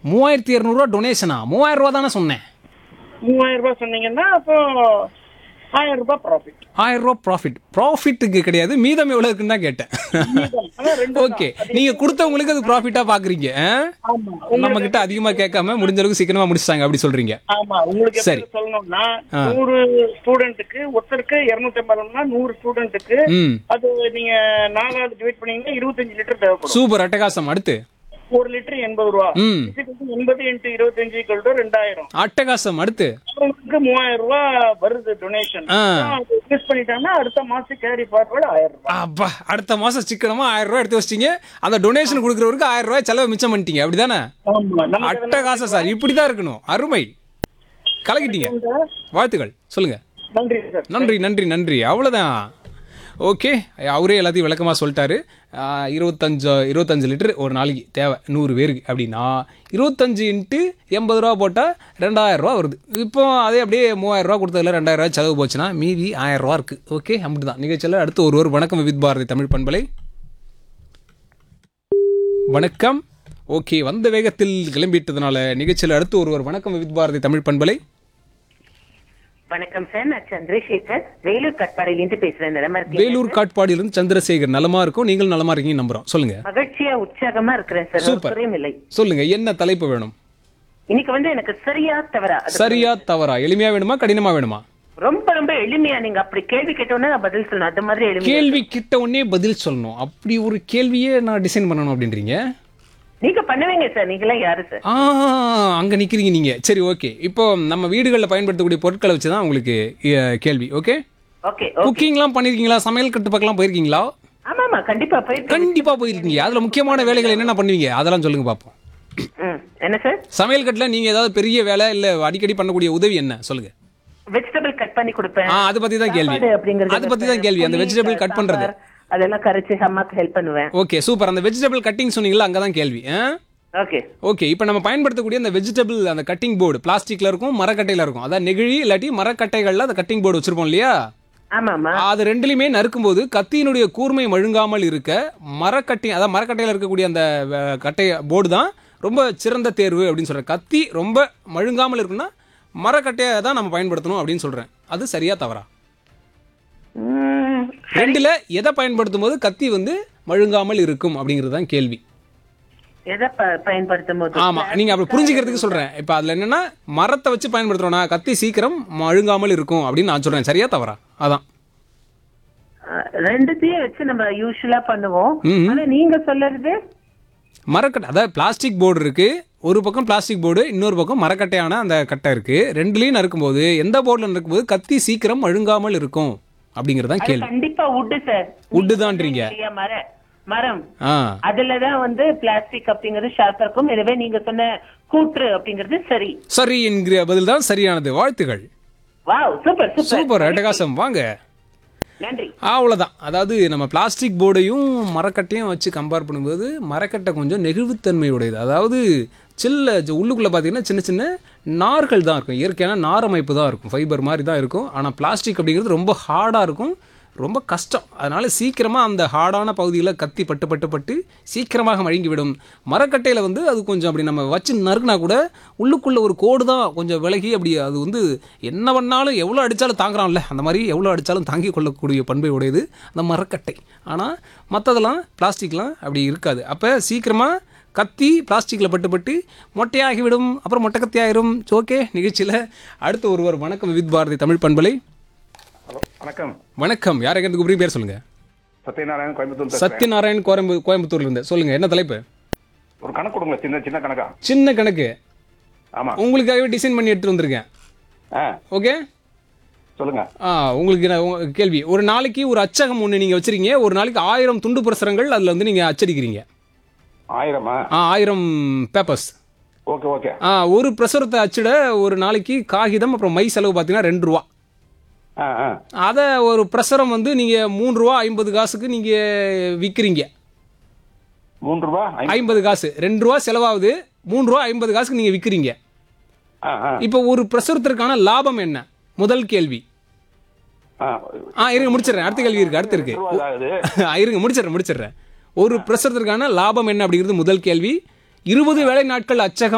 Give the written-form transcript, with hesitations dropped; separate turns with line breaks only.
3200 டொனேஷனா? 3000 ரூபா தானே சொன்னேன்.
3000 ரூபாய் சொன்னீங்கன்னா அப்போ 1000 ரூபாய் ப்ராஃபிட்.
1000 ரூபா ப்ராஃபிட்டுக்கு கிடையாது, மீதம் எவ்வளவு இருக்குன்னு தான் கேட்டேன். ஓகே, நீங்க கொடுத்தவங்களுக்கு அது ப்ராஃபிட்டா பாக்குறீங்க. நம்ம கிட்ட அதிகமா கேட்காம முடிஞ்ச அளவுக்கு சீக்கிரமா முடிச்சிட்டாங்க அப்படி சொல்றீங்க.
ஆமா, உங்களுக்கு
சரி
சொல்லணும்னா 100 ஸ்டூடெண்ட்டுக்கு ஒருத்தருக்கு 250 100 ஸ்டூடெண்ட்டுக்கு அது நீங்க 4 டிவைட் பண்ணீங்கன்னா 25 லிட்டர் தேவைப்படும்.
சூப்பர், அட்டகாசம். அடுத்து
1 லிட்டர் 80 ரூபா. 80 × 25 = 2000.
அட்டகாசம். அடுத்து
3000 ரூபாய் வருது டொனேஷன். இன்வெஸ்ட் பண்ணிட்டாங்கன்னா அடுத்த மாசம் கேரி ஃபார்வர்ட் 1000 ரூபாய்.
அப்பா, அடுத்த மாசம் சிக்கனமா 1000 ரூபாய் எடுத்து வச்சிட்டீங்க. அந்த டொனேஷன் கொடுக்கறவருக்கு 1000 ரூபாய் செலவு மிச்சம் பண்ணிட்டீங்க, அப்படிதானே? அட்டகாசம் சார், இப்படிதான் இருக்கணும். அருமை, கலக்கிட்டீங்க. வாழ்த்துக்கள். சொல்லுங்க.
நன்றி சார்.
நன்றி நன்றி நன்றி. அவ்வளோதான். ஓகே, அவரே எல்லாத்தையும் விளக்கமாக சொல்லிட்டாரு. 25 லிட்டர் ஒரு நாளைக்கு தேவை 100 பேருக்கு அப்படின்னா 25 × 80 ரூபா போட்டால் 2000 ரூபா வருது. இப்போ அதே அப்படியே 3000 ரூபா கொடுத்ததில் 2000 ரூபா செலவு போச்சுன்னா மீதி 1000 ரூபா இருக்குது. ஓகே, அப்படி தான் நிகழ்ச்சியில். அடுத்து ஒருவர் வணக்கம் வித் பாரதி தமிழ் பண்பலை. வணக்கம். ஓகே, வந்த வேகத்தில் கிளம்பிட்டதுனால நிகழ்ச்சியில் அடுத்து ஒருவர் வணக்கம் வித் பாரதி தமிழ் பண்பலை.
வணக்கம் சார், நான் சந்திரசேகர் வேலூர் காட்பாடியிலிருந்து பேசுறேன். நலமா இருக்கீங்க?
வேலூர் காட்பாடியிலிருந்து சந்திரசேகர். நலமா இருக்கும், நீங்கள் நலமா இருக்கீங்க நம்புறோம். சொல்லுங்க.
மகிழ்ச்சியா உற்சாகமா இருக்கிறேன் சார்.
சூப்பர்.
இல்லை,
சொல்லுங்க, என்ன தலைப்பு வேணும்?
இன்னைக்கு எனக்கு சரியா தவறா?
சரியா தவறா? எளிமையா வேணுமா கடினமா வேணுமா?
ரொம்ப ரொம்ப எளிமையா. நீங்க அப்படி கேள்வி கேட்டோன்னே நான் பதில் சொல்லணும், அது மாதிரி எளிமையா.
கேள்வி கிட்ட உடனே பதில் சொல்லணும், அப்படி ஒரு கேள்வியே நான் டிசைன் பண்ணணும் அப்படின்றீங்க?
நீங்க பண்ணுவீங்க சார், நீங்களாம் யாரு சார்?
அங்க நிக்கிறீங்க நீங்க. சரி, ஓகே. இப்போ நம்ம வீடுகளில் பயன்படுத்தக்கூடிய பொருட்களை வச்சுதான் உங்களுக்கு கேள்வி. Okay,
okay.
குக்கிங்லாம் பண்ணிருக்கீங்களா? சமையல் கட்டு பக்கம்லாம் போயிருக்கீங்களா?
ஆமாமா, கண்டிப்பா
போயிருக்கீங்க. அதுல முக்கியமான வேலைகள் என்னென்ன பண்ணுவீங்க அதெல்லாம் சொல்லுங்க பாப்போம்.
என்ன சார்?
சமையல் கட்டுல நீங்க ஏதாவது பெரிய வேலை இல்ல அடிக்கடி பண்ணக்கூடிய உதவி என்ன சொல்லுங்க.
வெஜிடபிள் கட் பண்ணி கொடுப்பேன்.
அது பத்தி தான் கேள்வி. அந்த வெஜிடபிள் கட் பண்றது
அதெல்லாம் கரைச்சு அம்மாக்கு ஹெல்ப் பண்ணுவேன்.
Okay, super. அந்த வெஜிடபிள் கட்டிங் சொன்னீங்களா, அங்கதான் கேள்வி.
Okay
okay. இப்போ நம்ம பயன்படுத்தக்கூடிய அந்த வெஜிடபிள் அந்த கட்டிங் போர்டு பிளாஸ்டிக்ல இருக்கும், மரக்கட்டையில இருக்கும். அதான் நெகிழி இல்லாட்டி மரக்கட்டைகள்ல அந்த கட்டிங் போர்டு வச்சிருப்போம் இல்லையா?
ஆமாமா.
அது ரெண்டுலயுமே நறுக்கும்போது கத்தியினுடைய கூர்மை மழுங்காமல் இருக்க மரக்கட்டை, அதாவது மரக்கட்டையில இருக்கக்கூடிய அந்த கட்டை போர்டு தான் ரொம்ப சிறந்த தேர்வு அப்படின்னு சொல்றேன். கத்தி ரொம்ப மழுங்காமல் இருக்குன்னா மரக்கட்டையை தான் நம்ம பயன்படுத்தணும் அப்படின்னு சொல்றேன். அது சரியா தவறா? ரெண்டுல எதை பயன்படுத்தும் போது கத்தி மழுங்காமல் இருக்கும் அப்படிங்கிறது தான் கேள்வி.
எதை பயன்படுத்தும் போது?
ஆமா, நீங்க அப்படி புரிஞ்சுக்கிறதுக்கு சொல்றேன். இப்ப அதுல என்னன்னா மரத்தை வச்சு பயன்படுத்துறோம்னா கத்தி சீக்கிரம் மழுங்காமல் இருக்கும் அப்படின்னு நான் சொல்றேன். சரியா தவறா? அதான்
ரெண்டுத்தையும் வச்சு நம்ம யூசுவலா பண்ணுவோம். ஆனா நீங்க சொல்றது
மரக்கட்டை, அதாவது பிளாஸ்டிக் போர்டு இருக்கு, ஒரு பக்கம் பிளாஸ்டிக் போர்டு, இன்னொரு பக்கம் மரக்கட்டையான அந்த கட்டை இருக்கு. ரெண்டுலயும் நறுக்கும்போது எந்த போர்டுல நறுக்கும்போது கத்தி சீக்கிரம் மழுங்காமல் இருக்கும் அப்படிங்கறதான் கேள்வி.
கண்டிப்பா வுட் சார்.
வுட் தான்றீங்க?
மரம். அதுலதான் பிளாஸ்டிக் அப்படிங்கிறது ஷார்ப்பா இருக்கும். எனவே நீங்க சொன்ன கூற்று அப்படிங்கிறது சரி.
சரி என்கிற பதில் தான் சரியானது. வாழ்த்துகள்.
வாவ், சூப்பர் சூப்பர்
சூப்பர், அட்டகாசம். வாங்க.
நன்றி.
அவ்வளோதான். அதாவது நம்ம பிளாஸ்டிக் போர்டையும் மரக்கட்டையும் வச்சு கம்பேர் பண்ணும்போது மரக்கட்டை கொஞ்சம் நெகிழ்வுத்தன்மையுடையது. அதாவது உள்ளுக்குள்ளே பார்த்தீங்கன்னா சின்ன சின்ன நார்கள் தான் இருக்கும், இயற்கையான நார் அமைப்பு தான் இருக்கும், ஃபைபர் மாதிரி தான் இருக்கும். ஆனால் பிளாஸ்டிக் அப்படிங்கிறது ரொம்ப ஹார்டாக இருக்கும், ரொம்ப கஷ்டம். அதனால் சீக்கிரமாக அந்த ஹார்டான பகுதியில் கத்தி பட்டு சீக்கிரமாக மழுங்கிவிடும். மரக்கட்டையில் அது கொஞ்சம் அப்படி நம்ம வச்சு நறுக்குனா கூட உள்ளுக்குள்ளே ஒரு கோடு தான் கொஞ்சம் விலகி அப்படி அது என்ன பண்ணாலும் எவ்வளோ அடித்தாலும் தாங்குறான்ல, அந்த மாதிரி எவ்வளோ அடித்தாலும் தாங்கி கொள்ளக்கூடிய பண்பை உடையது அந்த மரக்கட்டை. ஆனால் மற்றதெல்லாம் பிளாஸ்டிக்லாம் அப்படி இருக்காது. அப்போ சீக்கிரமாக கத்தி பிளாஸ்டிக்கில் பட்டு மொட்டையாகிவிடும், அப்புறம் மொட்டை கத்தி ஆயிரும். ஓகே, நிகழ்ச்சியில் அடுத்த ஒருவர் வணக்கம் வித் பாரதி தமிழ் பண்பலை.
வணக்கம்.
வணக்கம். யார் எங்க கூப்பிடுறீங்க? பேர் சொல்லுங்க.
சத்யநாராயண், கோயம்புத்தூர்.
சத்யநாராயண், கோயம்புத்தூர்ல இருந்து. சொல்லுங்க, என்ன தலைப்பு?
ஒரு கணக்கு கொடுங்க, சின்ன கணக்கா.
சின்ன கணக்கு.
ஆமா,
உங்களுக்காகவே டிசைன் பண்ணி எடுத்துட்டு வந்திருக்கேன். ஓகே,
சொல்லுங்க.
உங்களுக்கு கேள்வி. ஒரு நாளைக்கு ஒரு அச்சகம் ஒன்று நீங்க வச்சிருக்கீங்க. ஒரு நாளைக்கு 1000 துண்டு பிரசுரங்கள் அதுல நீங்க அச்சடிக்கிறீங்க.
1000
பேப்பர்ஸ்.
Okay okay.
ஒரு பிரசுரத்தை அச்சிட ஒரு நாளைக்கு காகிதம் அப்புறம் மை செலவு பார்த்தீங்கன்னா 2 ரூபா. அதை ஒரு பிரசுரம் நீங்க 3 ரூபா 50 காசுக்கு நீங்க விற்கிறீங்க.
3 ரூபா
50 காசு, 2 ரூபா செலவாகுது, 3 ரூபா 50 காசுக்கு நீங்க விற்கிறீங்க. இப்போ ஒரு பிரசுரத்திற்கான லாபம் என்ன? முதல் கேள்வி. இருங்க முடிச்சிடுறேன், அடுத்த கேள்வி இருக்கு, அடுத்து இருக்கு. இருங்க முடிச்சிடுறேன். ஒரு பிரசுரத்திற்கான லாபம் என்ன அப்படிங்கிறது முதல் கேள்வி. 20 வேலை நாட்கள் அச்சகம்